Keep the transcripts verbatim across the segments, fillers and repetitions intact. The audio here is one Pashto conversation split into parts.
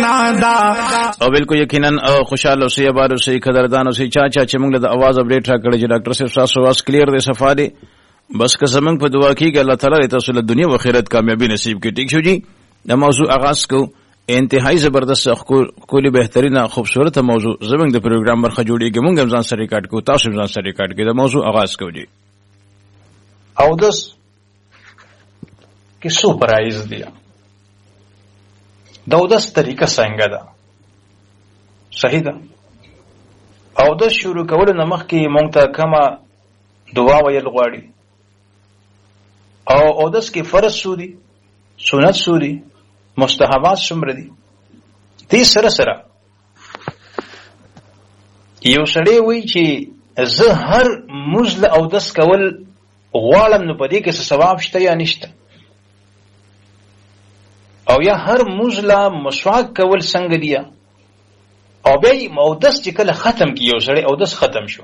دا او بالکل یقینا خوشاله اوسئ آباد اوسئ قدردان اوسئ چا چا چې موږ له اواز اپډیټ را کړی چې ډاکټر صاحب تاسو واس کلیر دی صفا دی بس که زمونږ په دعا کېږي الله تعالی تاسو له دنیا او آخرت کامیابی نصیب کړي. ٹھیک شو جی د موضوع آغاز کو انتهایی زبردست کولی بهترینه خوبصورت موضوع زمونږ د پروګرام برخه جوړیږي موږ هم ځان سره ریکارډ کوو تاسو هم ځان سره ریکارډ کړئ د موضوع آغاز کو جی. اودس کې څو پرایز دي د اودس طریقه څنګه ده صحیح ده اودس شروع کول نه مخکې مونږ ته کومه دعا ویل غواړي او اودس کې فرض څو دي سنت څو دي مستحبات څومره دي دې سره سره یو سړی وایي چې زه هر مزل اودس کول غواړم نو په دې کې څه ثواب شته یا نشته او یا هر مزله مسواک کول څنګه دی او بیا اودس چې کله ختم کی یو سړی اودس ختم شو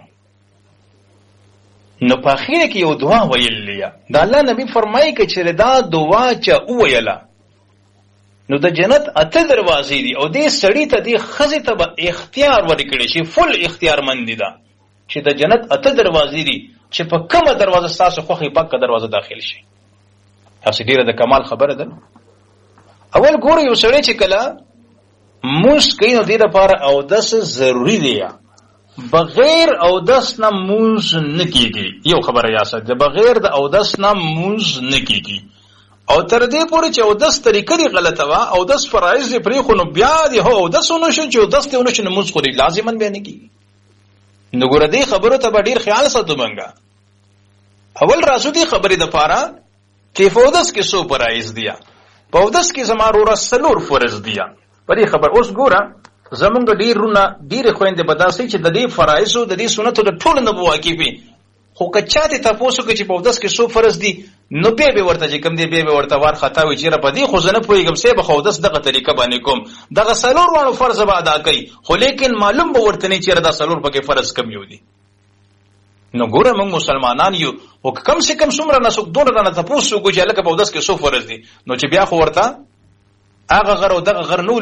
نو په اخر کې یو دعا ویلې دا الله نبی فرمایي چې دا دعا چې ویلا نو د جنت اته دروازې دي او دې سړی ته دې خزه ته اختیار ورکړي شي فل اختیار مند دي دا چې د جنت اته دروازې دي چې په کومه دروازه تاسو خوخي پاکه دروازه داخل شي تاسو ډیره د کمال خبره ده. اول ګور یو سړی چې کله موږ کین نو دې لپاره اودس ضروری دی بغیر اودس نه موږ نه کیږي یو خبره یا سره بغیر د اودس نه موږ نه کیږي او تر دې پورې چې اودس طریقه دی غلطه وا اودس فرایض پرې خو نو بیا دی هو اودس ونه شو چې اودس ته ونه شو موږ خو دی لازمن به نه کیږي نو ګور دې خبره ته ډیر خیال ساتو منګه اول راځو دې خبرې د پاره چې اودس کې سو فرایض دی په اودس کې زمارو رسلور فرض دی په دې خبر اوس ګوره زمونږ ډیرونه ډیر خويندې بداسي چې د دې فرایض او د دې سنتو د ټول نه واقفي خو کچاته تاسو کې چې په اودس کې سو فرض دي نو به به ورته چې کوم دی به به ورته وار خطا وي چې را پدې خو زنه پويګم سه به اودس دغه طریقه باندې کوم دغه سلور وانه فرض به ادا کوي خو لیکن معلوم به ورته نه چې دا سلور پکې فرض کم یو دي نو ګوره موږ مسلمانان یو او کم سے کم څومره نه څوک دونه نه تاسو کو چې لکه په اودس کې سو فرض دي نو چې بیا خو ورته هغه غره او دغه غره نو